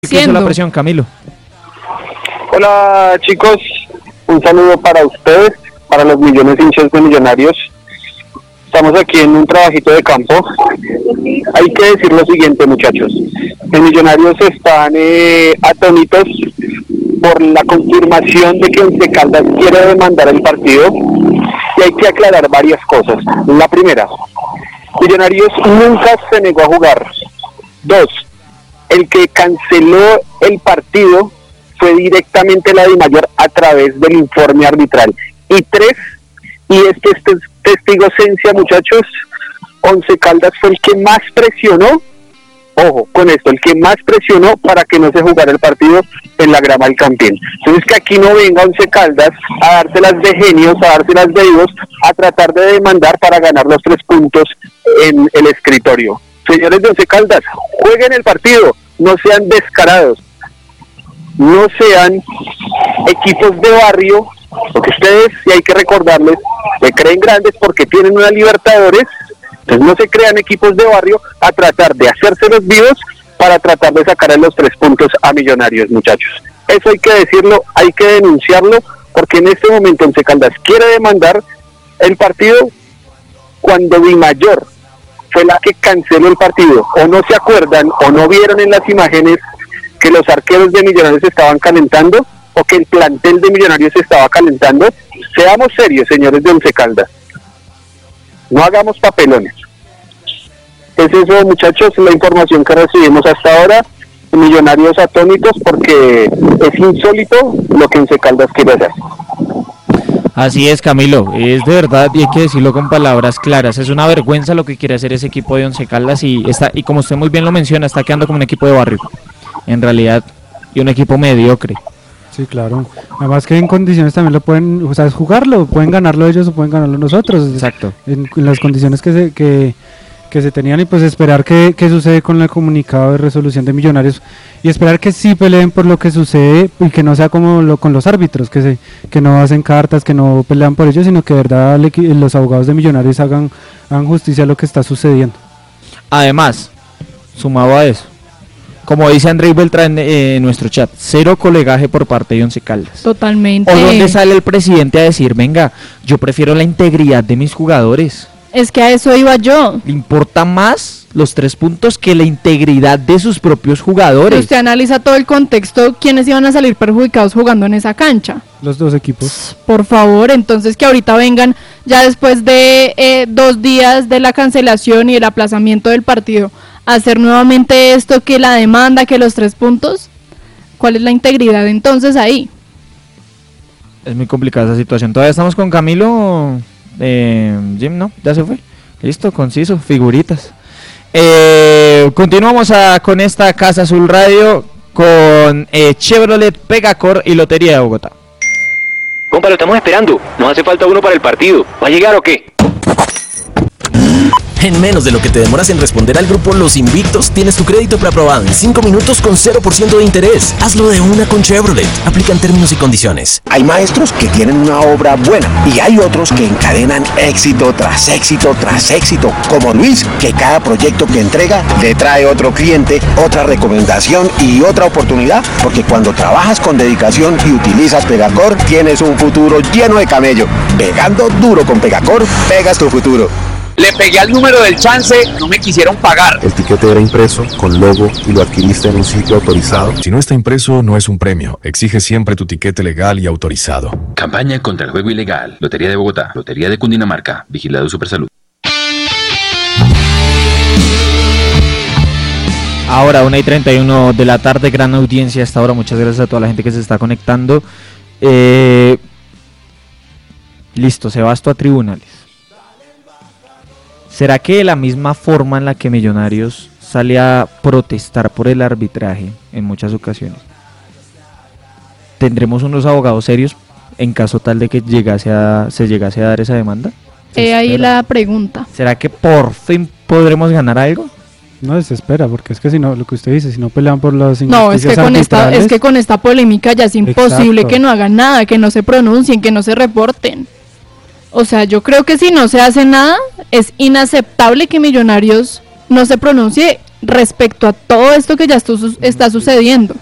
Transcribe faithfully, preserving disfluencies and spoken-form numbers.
¿Qué hizo la presión, Camilo? Hola chicos, un saludo para ustedes, para los millones de hinchas de Millonarios. Estamos aquí en un trabajito de campo. Hay que decir lo siguiente, muchachos. Los Millonarios están eh, atónitos por la confirmación de que Once Caldas quiere demandar el partido, y hay que aclarar varias cosas. La primera, Millonarios nunca se negó a jugar. Dos, el que canceló el partido fue directamente la DIMAYOR a través del informe arbitral. Y tres, y este es testigo esencia, muchachos, Once Caldas fue el que más presionó, ojo con esto, el que más presionó para que no se jugara el partido en la grama del Campín. Entonces que aquí no venga Once Caldas a dárselas de genios, a dárselas de vivos, a tratar de demandar para ganar los tres puntos en el escritorio. Señores de Once Caldas, jueguen el partido, no sean descarados, no sean equipos de barrio, porque ustedes, y hay que recordarles, se creen grandes porque tienen una Libertadores. Entonces no se crean equipos de barrio a tratar de hacerse los vivos para tratar de sacar los tres puntos a Millonarios, muchachos. Eso hay que decirlo, hay que denunciarlo, porque en este momento Once Caldas quiere demandar el partido cuando DIMAYOR fue la que canceló el partido. O no se acuerdan, o no vieron en las imágenes que los arqueros de Millonarios estaban calentando, o que el plantel de Millonarios estaba calentando. Seamos serios, señores de Once Caldas. No hagamos papelones. Es eso, muchachos, la información que recibimos hasta ahora. Millonarios atónitos porque es insólito lo que Once Caldas quiere hacer. Así es, Camilo, es de verdad, y hay que decirlo con palabras claras, es una vergüenza lo que quiere hacer ese equipo de Once Caldas, y está, y como usted muy bien lo menciona, está quedando como un equipo de barrio, en realidad, y un equipo mediocre. Sí, claro. Además que en condiciones también lo pueden, o sea, es jugarlo, pueden ganarlo ellos o pueden ganarlo nosotros. Exacto. En, en las condiciones que se que, que se tenían, y pues esperar qué que sucede con el comunicado de resolución de Millonarios, y esperar que sí peleen por lo que sucede y que no sea como lo con los árbitros, que se que no hacen cartas, que no pelean por ellos, sino que de verdad le, los abogados de Millonarios hagan, hagan justicia a lo que está sucediendo. Además, sumado a eso, como dice Andrés Beltrán en eh, nuestro chat, cero colegaje por parte de Once Caldas. Totalmente. ¿O dónde sale el presidente a decir, venga, yo prefiero la integridad de mis jugadores? Es que a eso iba yo. Le importa más los tres puntos que la integridad de sus propios jugadores. Si usted analiza todo el contexto, ¿quiénes iban a salir perjudicados jugando en esa cancha? Los dos equipos. Por favor, entonces que ahorita vengan ya después de eh, dos días de la cancelación y el aplazamiento del partido, hacer nuevamente esto, que la demanda, que los tres puntos. ¿Cuál es la integridad entonces ahí? Es muy complicada esa situación. Todavía estamos con Camilo, eh, Jim, ¿no? Ya se fue. Listo, conciso, figuritas. Eh, continuamos a, con esta Casa Azul Radio con eh, Chevrolet, Pegacor y Lotería de Bogotá. Compa, lo estamos esperando. Nos hace falta uno para el partido. ¿Va a llegar o qué? En menos de lo que te demoras en responder al grupo Los Invictos, tienes tu crédito preaprobado en cinco minutos con cero por ciento de interés. Hazlo de una con Chevrolet. Aplican términos y condiciones. Hay maestros que tienen una obra buena y hay otros que encadenan éxito tras éxito tras éxito, como Luis, que cada proyecto que entrega le trae otro cliente, otra recomendación y otra oportunidad, porque cuando trabajas con dedicación y utilizas Pegacor, tienes un futuro lleno de camello. Pegando duro con Pegacor, pegas tu futuro. Le pegué al número del chance, no me quisieron pagar. El tiquete era impreso, con logo, y lo adquiriste en un sitio autorizado. Si no está impreso, no es un premio. Exige siempre tu tiquete legal y autorizado. Campaña contra el juego ilegal. Lotería de Bogotá. Lotería de Cundinamarca. Vigilado Supersalud. Ahora, una y treinta y uno de la tarde, gran audiencia hasta ahora. Muchas gracias a toda la gente que se está conectando. Eh, listo, se va esto a tribunales. ¿Será que de la misma forma en la que Millonarios sale a protestar por el arbitraje en muchas ocasiones, tendremos unos abogados serios en caso tal de que llegase a, se llegase a dar esa demanda? Eh, ahí la pregunta. ¿Será que por fin podremos ganar algo? No se espera, porque es que si no, lo que usted dice, si no pelean por las no, es que con esta, es que con esta polémica ya es imposible. Exacto. Que no hagan nada, que no se pronuncien, que no se reporten. O sea, yo creo que si no se hace nada, es inaceptable que Millonarios no se pronuncie respecto a todo esto que ya estu- está sucediendo.